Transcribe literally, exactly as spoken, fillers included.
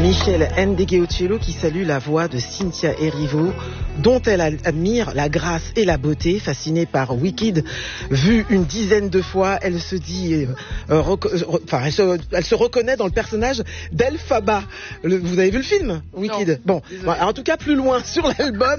Michel Ndegeocello qui salue la voix de Cynthia Erivo, dont elle admire la grâce et la beauté. Fascinée par Wicked, vue une dizaine de fois, elle se dit, euh, reco- euh, enfin, elle se, elle se reconnaît dans le personnage d'Elphaba. Le, vous avez vu le film Wicked? Non, bon, bon, en tout cas, plus loin sur l'album.